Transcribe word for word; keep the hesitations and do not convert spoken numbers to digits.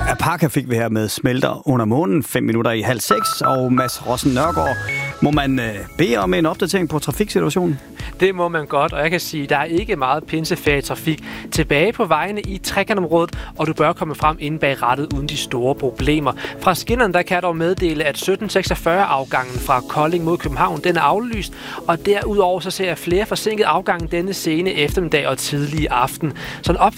Apaka fik vi her med Smelter under månen, fem minutter i halv seks, og Mads Rossen Nørgaard. Må man øh, bede om en opdatering på trafiksituationen? Det må man godt, og jeg kan sige, at der er ikke meget pinseferietrafik tilbage på vejene i trekantområdet, og du bør komme frem inde bag rattet uden de store problemer. Fra skinnerne der kan jeg dog meddele, at sytten seksogfyrre afgangen fra Kolding mod København, den er aflyst, og derudover så ser jeg flere forsinkede afgange denne sene eftermiddag og tidlige aften. Så en